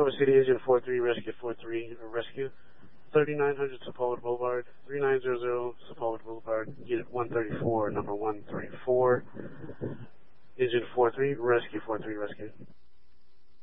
Oklahoma City, engine 43, rescue 43, rescue. 3900 Sepulveda Boulevard, 3900 Sepulveda Boulevard, unit 134, number 134, engine 43, rescue 43, rescue.